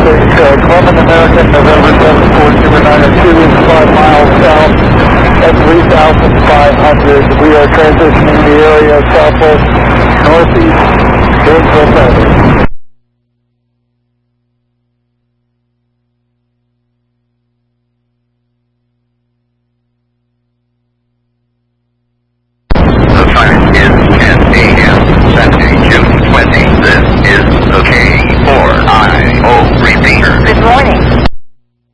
Columbus American, November 740902 is 5 miles south at 3,500. We are transitioning the area southwest, northeast, Gainesville, Texas. The time is 10:08.